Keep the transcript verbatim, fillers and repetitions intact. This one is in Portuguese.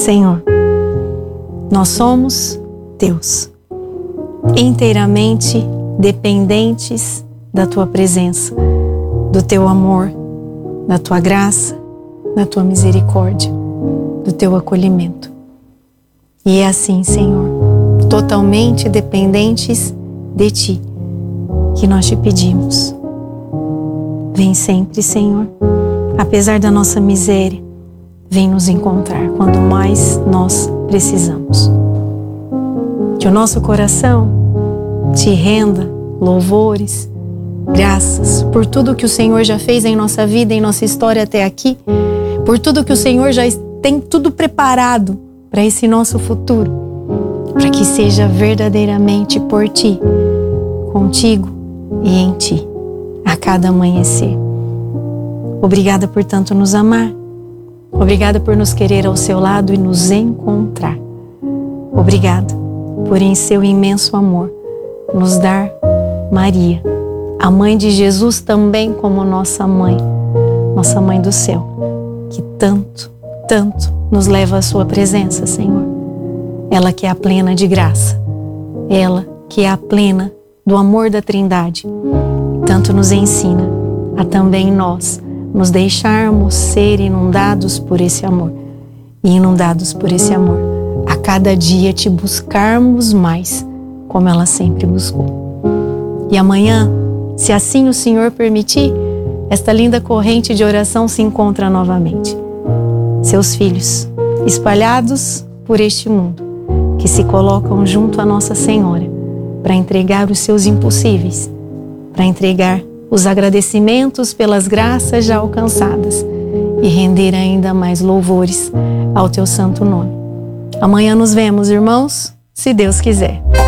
Senhor, nós somos Teus, inteiramente dependentes da Tua presença, do Teu amor, da Tua graça, da Tua misericórdia, do Teu acolhimento. E é assim, Senhor, totalmente dependentes de Ti, que nós Te pedimos. Vem sempre, Senhor, apesar da nossa miséria, vem nos encontrar quando mais nós precisamos. Que o nosso coração Te renda louvores, graças por tudo que o Senhor já fez em nossa vida, em nossa história até aqui, por tudo que o Senhor já tem tudo preparado para esse nosso futuro, para que seja verdadeiramente por Ti, contigo e em Ti, a cada amanhecer. Obrigada por tanto nos amar. Obrigada por nos querer ao Seu lado e nos encontrar. Obrigada por, em Seu imenso amor, nos dar Maria, a mãe de Jesus, também como nossa mãe, nossa mãe do céu, que tanto, tanto nos leva à Sua presença, Senhor. Ela que é a plena de graça, ela que é a plena do amor da Trindade, tanto nos ensina a também nós nos deixarmos ser inundados por esse amor. E inundados por esse amor, a cada dia Te buscarmos mais, como ela sempre buscou. E amanhã, se assim o Senhor permitir, esta linda corrente de oração se encontra novamente. Seus filhos, espalhados por este mundo, que se colocam junto a Nossa Senhora para entregar os seus impossíveis, para entregar os agradecimentos pelas graças já alcançadas e render ainda mais louvores ao Teu santo nome. Amanhã nos vemos, irmãos, se Deus quiser.